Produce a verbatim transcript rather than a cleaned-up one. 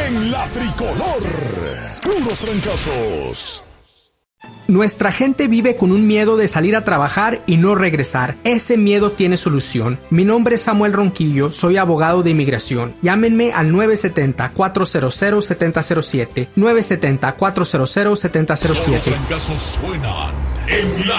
en la tricolor. Puros trancazos. Nuestra gente vive con un miedo de salir a trabajar y no regresar. Ese miedo tiene solución. Mi nombre es Samuel Ronquillo, soy abogado de inmigración. Llámenme al nueve siete cero, cuatro cero cero, siete cero cero siete, nueve siete cero, cuatro cero cero, siete cero cero siete. Los trancazos suenan en la